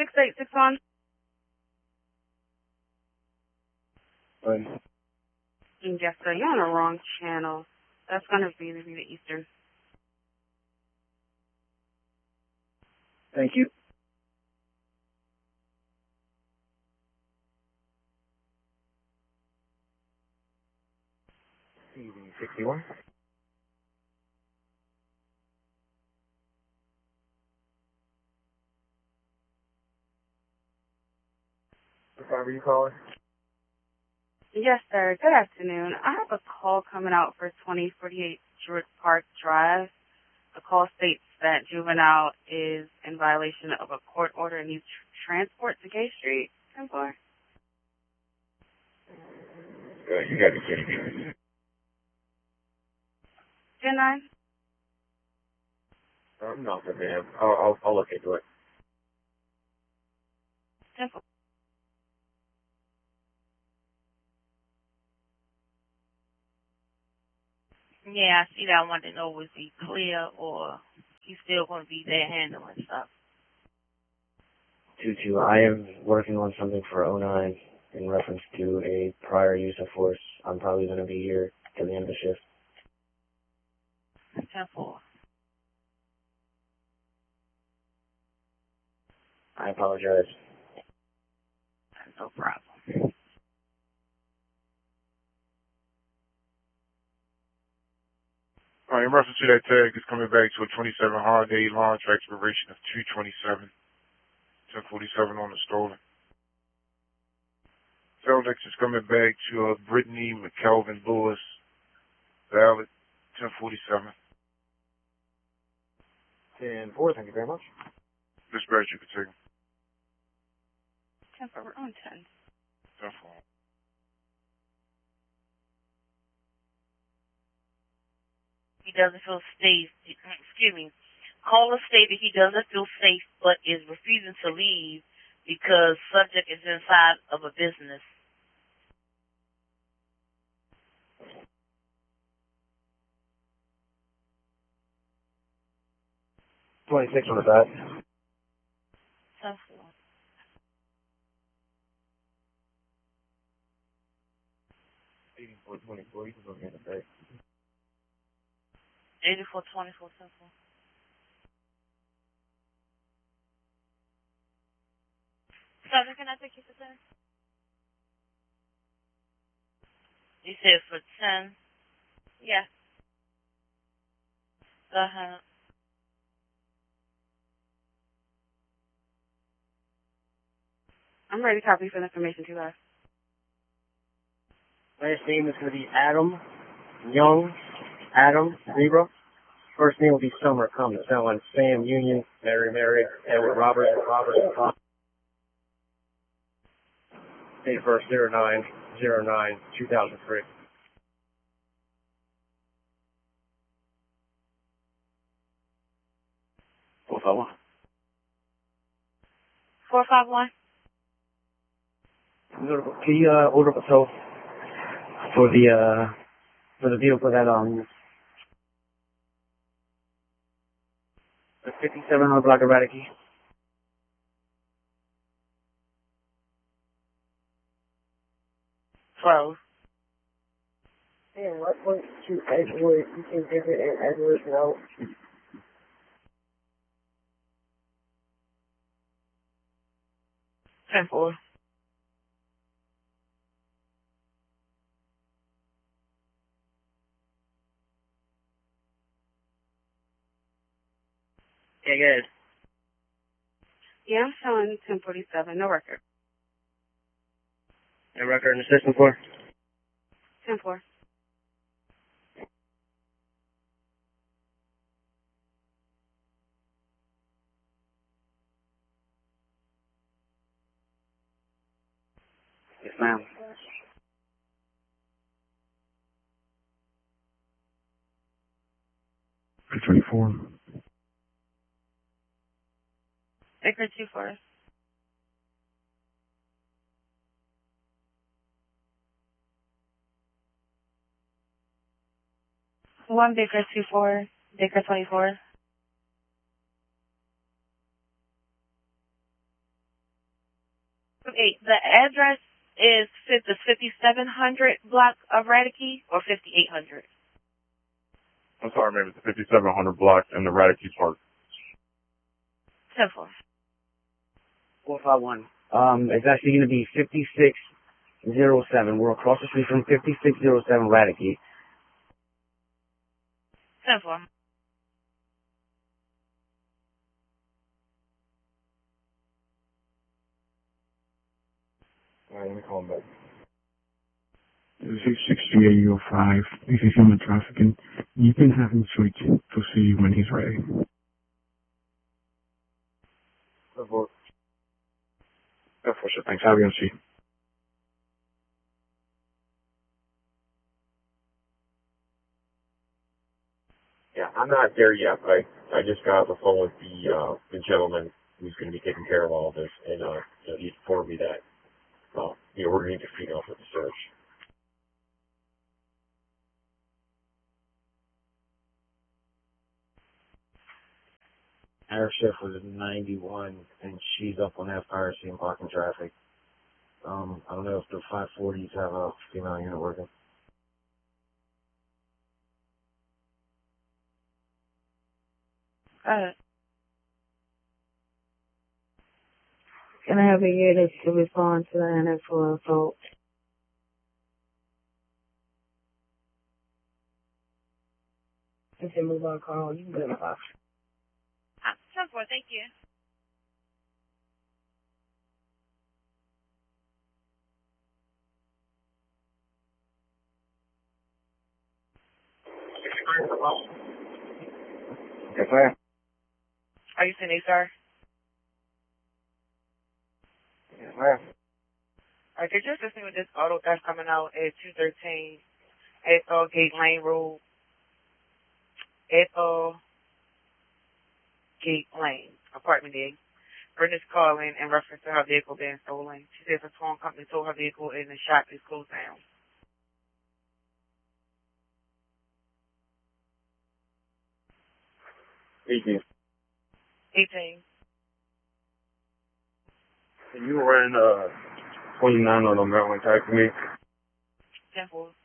6861. Right. Yes, sir. You're on the wrong channel. That's going to be the Eastern. Thank you. CV61. What time are you calling? Yes, sir. Good afternoon. I have a call coming out for 2048 Druid Park Drive. The call states that juvenile is in violation of a court order and needs transport to K Street. 10-4. You gotta be kidding me. 10-9. No, man. I'll look into it. 10-4. Yeah, I see that. I wanted to know, was he clear or he's still going to be there handling stuff? 2-2. I am working on something for '09 in reference to a prior use of force. I'm probably going to be here till the end of the shift. 10-4. I apologize. No problem. All right, in reference to that tag, it's coming back to a 27 holiday launch expiration of 2/27, 10:47 on the stolen. Feldex is coming back to Brittany McKelvin Lewis, valid 10:47. 10-4, thank you very much. Dispatch, you can take him. 10-4. We're on 10. 10-4. He doesn't feel safe. Excuse me. Caller stated he doesn't feel safe but is refusing to leave because subject is inside of a business. $26 on the dot. 10-4. $84.24. You can go ahead and pay. 84-24, 10-4. Sergeant, can I take you for 10? You said for 10? Yeah. Go ahead. I'm ready to copy for the information too, guys. Last name is going to be Adam Young. Adam Zebra. First name will be Summer. Come to sound like Sam Union, Mary, Edward Robert, Robert. Date of birth 09/09/2003. Four five one. Can you order up a tow for the vehicle that the 57 on the block of Radicki? And what went to Edgewood? You can visit in Edgewood now. 10-4. Yeah, good. Yeah, I'm showing 1047. No record. No record in the system for? 10-4. Yes, ma'am. $24. Baker 2-4. One Baker 2-4. Baker 24. Okay, the address is the 5700 block of Radke or 5800? I'm sorry, ma'am. It's the 5700 block in the Radke Park. 10-4. 451. It's actually going to be 5607. We're across the street from 5607 Radke. 10-4. Alright, let me call him back. 66805. This is human trafficking. You can have him switch to see when he's ready. Good work. Yeah, for sure. Thanks. Have you on see. Yeah, I'm not there yet, but I just got off the phone with the gentleman who's going to be taking care of all of this, and he informed me that we're going to proceed off with the search. Our shift was at 91, and she's up on that fire scene blocking traffic. I don't know if the 540s have a female unit working. Can I have a unit to respond to the NF for assault? I said move on, Carl. You can go to the box. 10-4, thank you. Yes, ma'am. Are you saying sir? Yes, ma'am. Alright, could you assist me with this auto theft coming out at 213 Ethel Gate Lane Road? Ethel Gate Lane, apartment A. Brenda's calling in reference to her vehicle being stolen. She says a towing company stole her vehicle and the shop is closed down. 18. 18. Can you run 29 on the Maryland taxi me? 10-4.